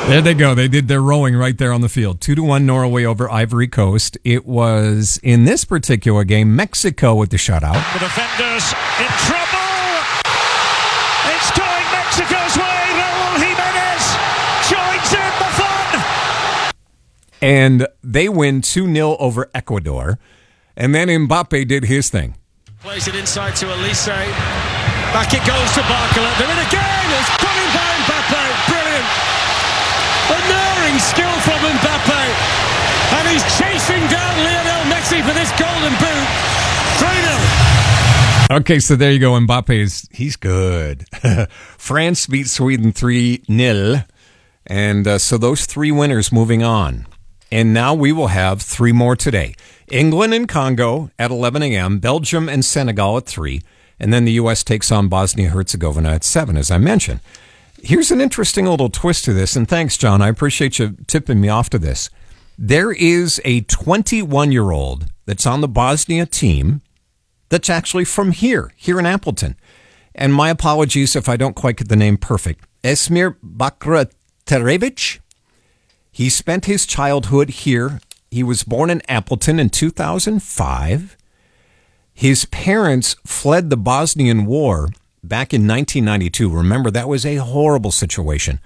There they go. They did their rowing right there on the field. 2-1 Norway over Ivory Coast. It was, in this particular game, Mexico with the shutout. The defenders in trouble. It's going Mexico's way. Raul Jimenez joins in the fun. And they win 2-0 over Ecuador. And then Mbappe did his thing. Plays it inside to Elise. Back it goes to Barcola. They're in again. It's put in by Mbappe. Brilliant. Unerring skill from Mbappe. And he's chasing down Lionel Messi for this golden boot. 3-0. Okay, so there you go. Mbappe he's good. France beat Sweden 3-0. And so those three winners moving on. And now we will have three more today. England and Congo at 11 a.m., Belgium and Senegal at 3, and then the U.S. takes on Bosnia-Herzegovina at 7, as I mentioned. Here's an interesting little twist to this, and thanks, John. I appreciate you tipping me off to this. There is a 21-year-old that's on the Bosnia team that's actually from here in Appleton. And my apologies if I don't quite get the name perfect. Esmir Bakraterevic. He spent his childhood here. He was born in Appleton in 2005. His parents fled the Bosnian War back in 1992. Remember, that was a horrible situation.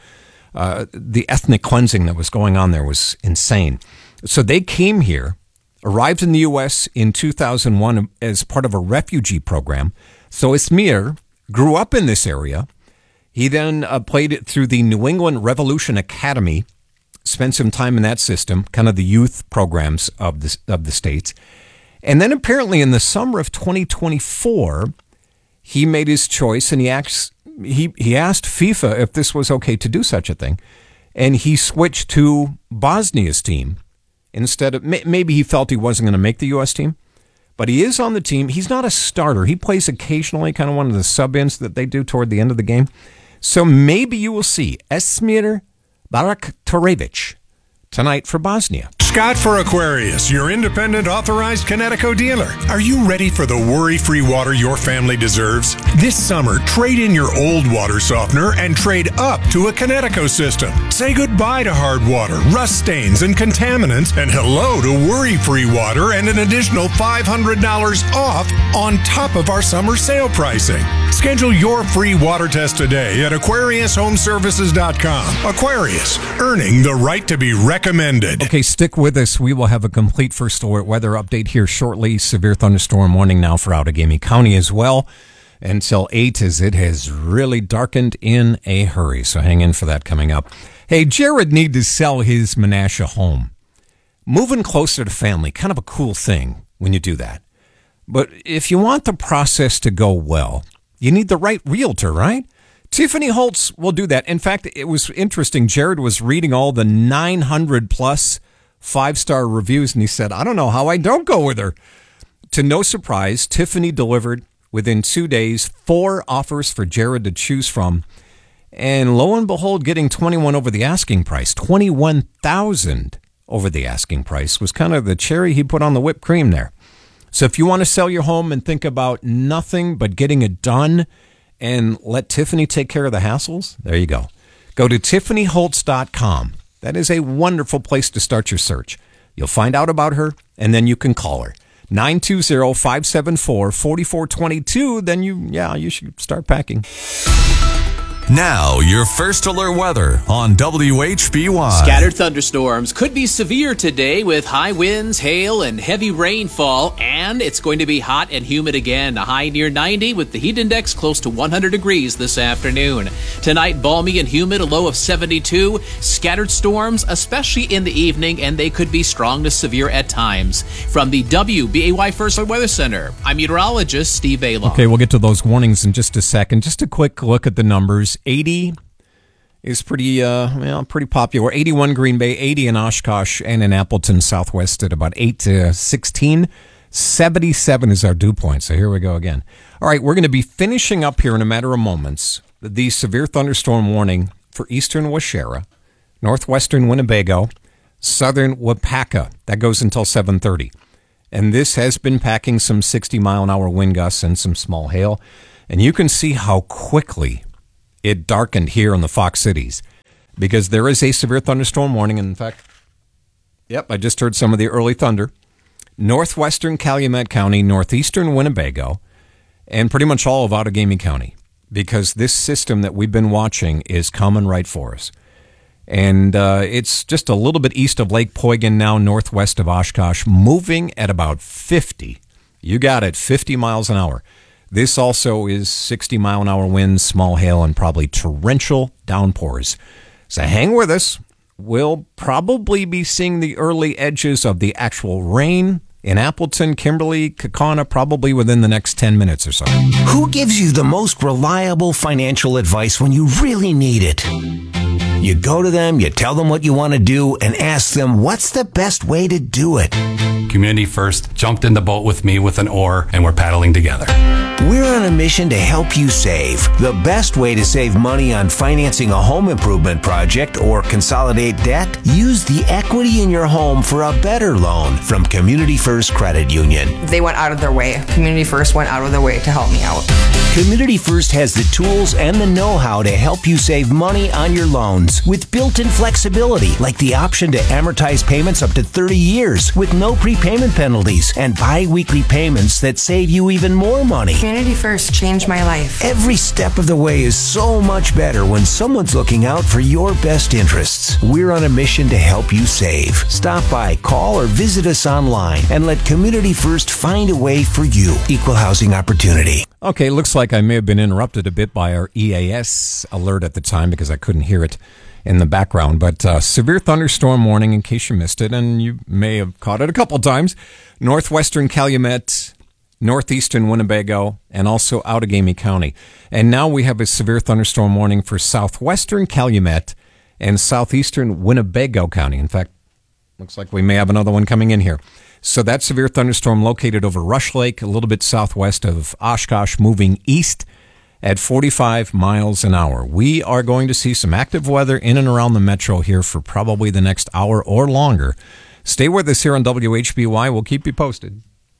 The ethnic cleansing that was going on there was insane. So they came here, arrived in the U.S. in 2001 as part of a refugee program. So Esmir grew up in this area. He then played it through the New England Revolution Academy, spent some time in that system, kind of the youth programs of the states. And then apparently in the summer of 2024, he made his choice and he asked FIFA if this was okay to do such a thing. And he switched to Bosnia's team instead of, maybe he felt he wasn't going to make the U.S. team, but he is on the team. He's not a starter. He plays occasionally, kind of one of the sub-ins that they do toward the end of the game. So maybe you will see Esmir Baraktarevic tonight for Bosnia. Scott for Aquarius, your independent authorized Kinetico dealer. Are you ready for the worry-free water your family deserves? This summer, trade in your old water softener and trade up to a Kinetico system. Say goodbye to hard water, rust stains, and contaminants, and hello to worry-free water and an additional $500 off on top of our summer sale pricing. Schedule your free water test today at AquariusHomeservices.com. Aquarius, earning the right to be recommended. Okay, stick with us. We will have a complete first alert weather update here shortly. Severe thunderstorm warning now for Outagamie County as well until 8 as it has really darkened in a hurry. So hang in for that coming up. Hey, Jared need to sell his Menasha home. Moving closer to family, kind of a cool thing when you do that. But if you want the process to go well, you need the right realtor, right? Tiffany Holtz will do that. In fact, it was interesting. Jared was reading all the 900 plus 5-star reviews, and he said, I don't know how I don't go with her. To no surprise, Tiffany delivered within 2 days 4 offers for Jared to choose from. And lo and behold, getting 21 over the asking price, 21,000 over the asking price was kind of the cherry he put on the whipped cream there. So if you want to sell your home and think about nothing but getting it done and let Tiffany take care of the hassles, there you go. Go to TiffanyHoltz.com. That is a wonderful place to start your search. You'll find out about her, and then you can call her. 920-574-4422. Then you should start packing. Now, your first alert weather on WHBY. Scattered thunderstorms could be severe today with high winds, hail, and heavy rainfall, and it's going to be hot and humid again. A high near 90 with the heat index close to 100 degrees this afternoon. Tonight, balmy and humid, a low of 72. Scattered storms, especially in the evening, and they could be strong to severe at times. From the WBAY First Alert Weather Center, I'm meteorologist Steve Baylor. Okay, we'll get to those warnings in just a second. Just a quick look at the numbers. 80 is pretty popular. 81 Green Bay, 80 in Oshkosh, and in Appleton Southwest at about 8 to 16. 77 is our dew point, so here we go again. All right, we're going to be finishing up here in a matter of moments the severe thunderstorm warning for eastern Waushara, northwestern Winnebago, southern Wapaka. That goes until 7:30. And this has been packing some 60-mile-an-hour wind gusts and some small hail. And you can see how quickly it darkened here in the Fox Cities. because there is a severe thunderstorm warning. In fact, yep, I just heard some of the early thunder. Northwestern Calumet County, northeastern Winnebago, and pretty much all of Outagamie County, because this system that we've been watching is coming right for us. And it's just a little bit east of Lake Poygan now, northwest of Oshkosh, moving at about 50. You got it, 50 miles an hour. This also is 60-mile-an-hour winds, small hail, and probably torrential downpours. So hang with us. We'll probably be seeing the early edges of the actual rain in Appleton, Kimberly, Kaukauna, probably within the next 10 minutes or so. Who gives you the most reliable financial advice when you really need it? You go to them, you tell them what you want to do, and ask them what's the best way to do it. Community First jumped in the boat with me with an oar, and we're paddling together. We're on a mission to help you save. The best way to save money on financing a home improvement project or consolidate debt? Use the equity in your home for a better loan from Community First Credit Union. They went out of their way. Community First went out of their way to help me out. Community First has the tools and the know-how to help you save money on your loans with built-in flexibility, like the option to amortize payments up to 30 years with no prepayment penalties and bi-weekly payments that save you even more money. Community First changed my life. Every step of the way is so much better when someone's looking out for your best interests. We're on a mission to help you save. Stop by, call, or visit us online and let Community First find a way for you. Equal housing opportunity. Okay, looks like I may have been interrupted a bit by our EAS alert at the time because I couldn't hear it in the background. But severe thunderstorm warning in case you missed it, and you may have caught it a couple times. Northwestern Calumet, northeastern Winnebago, and also Outagamie County. And now we have a severe thunderstorm warning for southwestern Calumet and southeastern Winnebago County. In fact, looks like we may have another one coming in here. So that severe thunderstorm located over Rush Lake, a little bit southwest of Oshkosh, moving east at 45 miles an hour. We are going to see some active weather in and around the metro here for probably the next hour or longer. Stay with us here on WHBY. We'll keep you posted.